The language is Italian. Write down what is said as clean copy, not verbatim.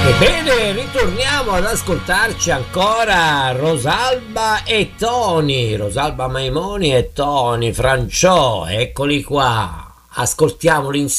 Ebbene, ritorniamo ad ascoltarci ancora Rosalba e Tony, Rosalba Maimoni e Tony Franciò, eccoli qua, ascoltiamoli insieme.